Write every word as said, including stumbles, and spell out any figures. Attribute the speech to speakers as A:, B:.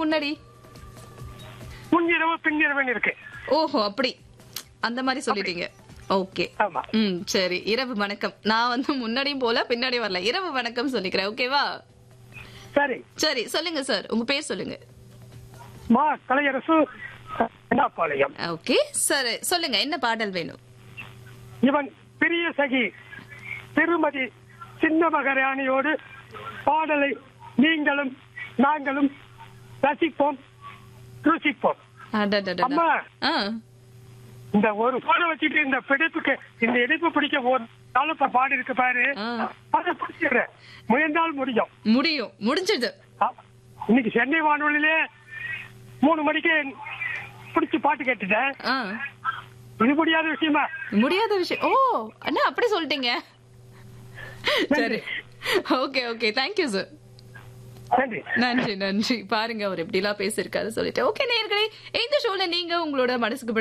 A: முன்னாடி?
B: முன்னிரவு பின்னிரவு இருக்கு.
A: ஓஹோ, அப்படி அந்த மாதிரி சொல்லிட்டீங்க. ஓகே.
B: ஆமா.
A: ம் சரி. இரவு வணக்கம். நான் வந்து முன்னாடியும் போல பின்னாடி வரல. இரவு வணக்கம் சொல்லிக்கிறேன். ஓகேவா?
B: சரி
A: சரி சொல்லுங்க சார். உங்க பேர் சொல்லுங்க.
B: மா கலையரசு பாளையம்.
A: ஓகே சரி சொல்லுங்க, என்ன பாடல் வேணும்?
B: இவன் பிரிய சகி திருமதி சின்ன மகராணியோடு பாடலை நீங்களும் நாங்களும் ரசிப்போம் ருசிப்போம்.
A: அடடடடா.
B: அம்மா
A: ஆ.
B: இந்த ஒரு போன வச்சுட்டு இந்த பிடிப்புக்கு இந்த இணைப்பு பிடிக்க ஒரு நாள் பாடி இருக்கு பாரு,
A: ஆ.
B: அதை பிடிச்சிடுறேன். முயன்றால் முடியும்.
A: முடியும். முடிஞ்சது.
B: ஆ, இன்னைக்கு சென்னை வானொலியிலே மூணு மணிக்கு பிடிச்சு பாட்டு கேட்டுட்டேன்.
A: ஆ.
B: இது முடியாத விஷயமா?
A: முடியாத விஷயம். ஓ அண்ணா அப்படி சொல்லிட்டீங்க. சரி ஓகே ஓகே தேங்க்யூ சார்.
B: நன்றி
A: நன்றி நன்றி. பாருங்க அவர் எப்படி எல்லாம் பேசிருக்காரு சொல்லிட்டு. ஓகே நேயர்களே, இந்த ஷோல நீங்க உங்களோட மனசுக்கு